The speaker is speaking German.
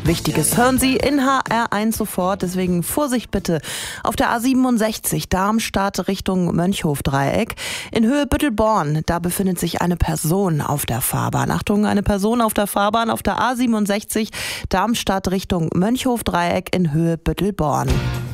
Wichtiges hören Sie in HR1 sofort, deswegen Vorsicht bitte. Auf der A67 Darmstadt Richtung Mönchhofdreieck in Höhe Büttelborn, da befindet sich eine Person auf der Fahrbahn. Achtung, eine Person auf der Fahrbahn auf der A67 Darmstadt Richtung Mönchhofdreieck in Höhe Büttelborn.